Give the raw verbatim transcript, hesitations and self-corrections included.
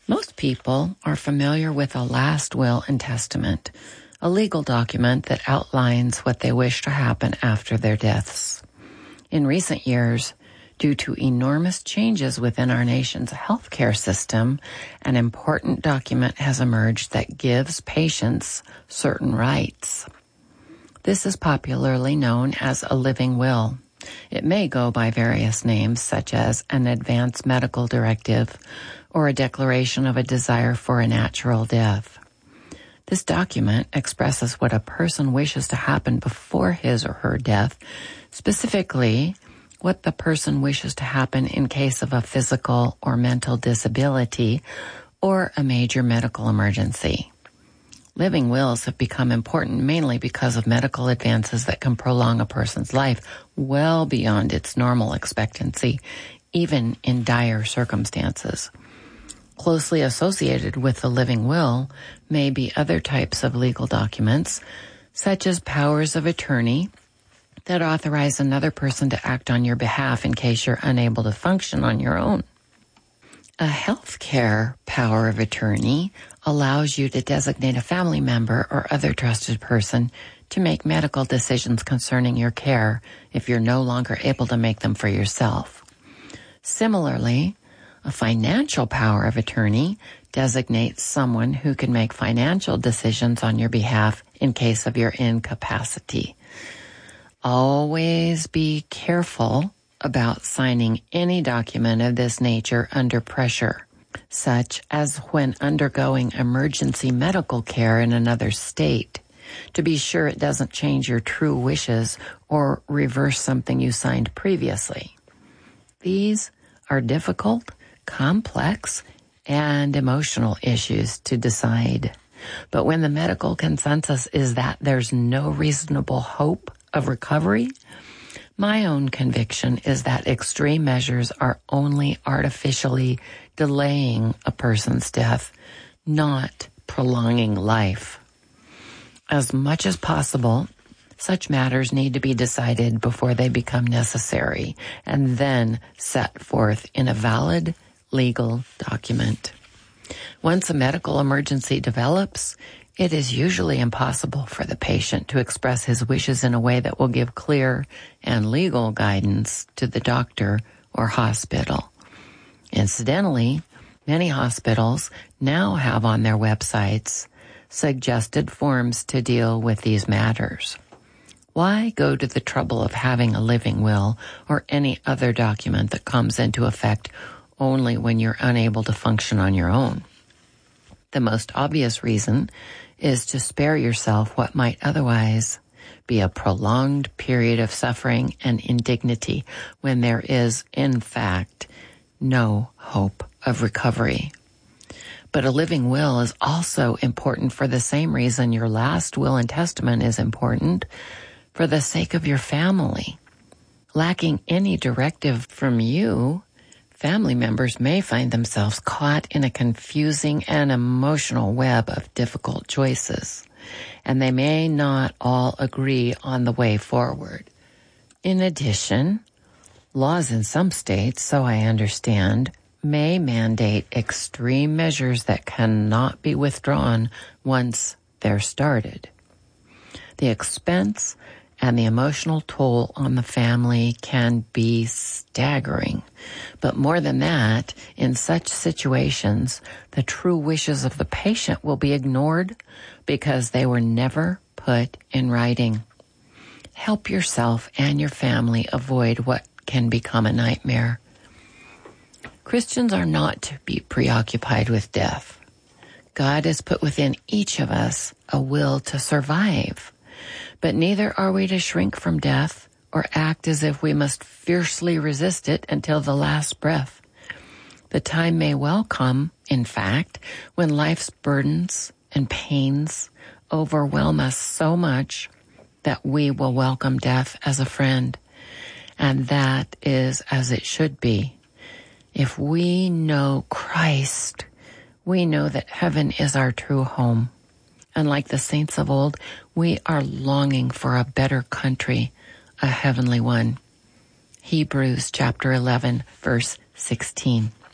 Most people are familiar with a last will and testament, a legal document that outlines what they wish to happen after their deaths. In recent years, due to enormous changes within our nation's healthcare system, an important document has emerged that gives patients certain rights. This is popularly known as a living will. It may go by various names, such as an advance medical directive or a declaration of a desire for a natural death. This document expresses what a person wishes to happen before his or her death, specifically what the person wishes to happen in case of a physical or mental disability or a major medical emergency. Living wills have become important mainly because of medical advances that can prolong a person's life well beyond its normal expectancy, even in dire circumstances. Closely associated with the living will may be other types of legal documents, such as powers of attorney that authorize another person to act on your behalf in case you're unable to function on your own. A healthcare power of attorney allows you to designate a family member or other trusted person to make medical decisions concerning your care if you're no longer able to make them for yourself. Similarly, a financial power of attorney designates someone who can make financial decisions on your behalf in case of your incapacity. Always be careful about signing any document of this nature under pressure, such as when undergoing emergency medical care in another state, to be sure it doesn't change your true wishes or reverse something you signed previously. These are difficult, complex, and emotional issues to decide. But when the medical consensus is that there's no reasonable hope of recovery, my own conviction is that extreme measures are only artificially delaying a person's death, not prolonging life. As much as possible, such matters need to be decided before they become necessary and then set forth in a valid legal document. Once a medical emergency develops, it is usually impossible for the patient to express his wishes in a way that will give clear and legal guidance to the doctor or hospital. Incidentally, many hospitals now have on their websites suggested forms to deal with these matters. Why go to the trouble of having a living will or any other document that comes into effect only when you're unable to function on your own? The most obvious reason is to spare yourself what might otherwise be a prolonged period of suffering and indignity when there is, in fact, no hope of recovery. But a living will is also important for the same reason your last will and testament is important, for the sake of your family. Lacking any directive from you, family members may find themselves caught in a confusing and emotional web of difficult choices, and they may not all agree on the way forward. In addition, laws in some states, so I understand, may mandate extreme measures that cannot be withdrawn once they're started. The expense and the emotional toll on the family can be staggering. But more than that, in such situations, the true wishes of the patient will be ignored because they were never put in writing. Help yourself and your family avoid what can become a nightmare. Christians are not to be preoccupied with death. God has put within each of us a will to survive. But neither are we to shrink from death or act as if we must fiercely resist it until the last breath. The time may well come, in fact, when life's burdens and pains overwhelm us so much that we will welcome death as a friend. And that is as it should be. If we know Christ, we know that heaven is our true home. And like the saints of old, we are longing for a better country, a heavenly one. Hebrews chapter eleven, verse sixteen.